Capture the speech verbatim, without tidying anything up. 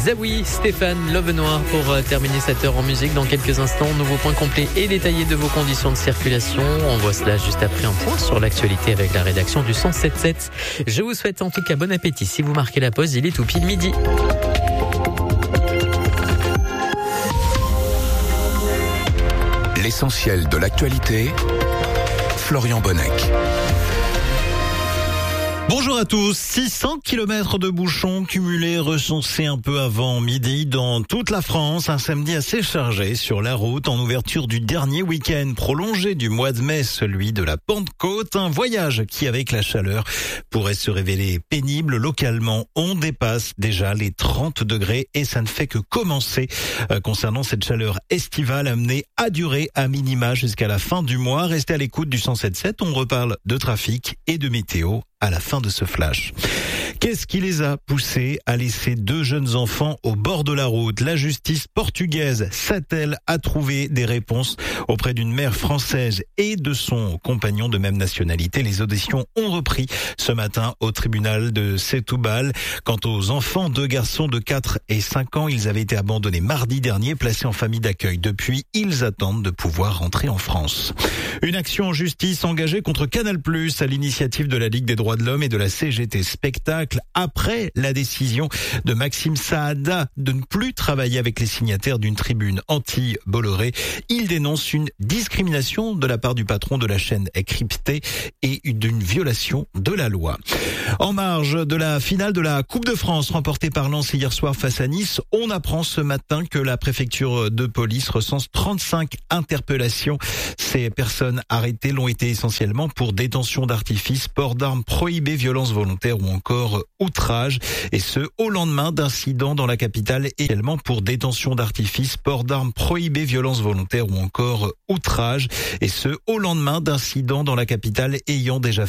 Zawi, Stéphane, Love Noir pour euh, terminer cette heure en musique. Dans quelques instants, nouveau point complet et détaillé de vos conditions de circulation. On voit cela juste après un point sur l'actualité avec la rédaction du cent sept sept. Je vous souhaite en tout cas bon appétit. Si vous marquez la pause, il est tout pile midi. L'essentiel de l'actualité, Florian Bonnec. Bonjour à tous. six cents kilomètres de bouchons cumulés recensés un peu avant midi dans toute la France. Un samedi assez chargé sur la route en ouverture du dernier week-end prolongé du mois de mai, celui de la Pentecôte. Un voyage qui, avec la chaleur, pourrait se révéler pénible. Localement, on dépasse déjà les trente degrés et ça ne fait que commencer. Euh, concernant cette chaleur estivale amenée à durer à minima jusqu'à la fin du mois. Restez à l'écoute du cent sept sept. On reparle de trafic et de météo à la fin de ce flash. Qu'est-ce qui les a poussés à laisser deux jeunes enfants au bord de la route? La justice portugaise s'attelle à trouver des réponses auprès d'une mère française et de son compagnon de même nationalité. Les auditions ont repris ce matin au tribunal de Setúbal. Quant aux enfants, deux garçons de quatre et cinq ans, ils avaient été abandonnés mardi dernier, placés en famille d'accueil. Depuis, ils attendent de pouvoir rentrer en France. Une action en justice engagée contre Canal plus, à l'initiative de la Ligue des droits de l'homme et de la C G T Spectacle, après la décision de Maxime Saada de ne plus travailler avec les signataires d'une tribune anti-Bolloré. Il dénonce une discrimination de la part du patron de la chaîne cryptée et d'une violation de la loi. En marge de la finale de la Coupe de France remportée par Lens hier soir face à Nice, on apprend ce matin que la préfecture de police recense trente-cinq interpellations. Ces personnes arrêtées l'ont été essentiellement pour détention d'artifice, port d'armes prohibées, violence volontaire ou encore outrage, et ce au lendemain d'incidents dans la capitale, également pour détention d'artifice, port d'armes prohibées, violence volontaire ou encore outrage, et ce au lendemain d'incidents dans la capitale ayant déjà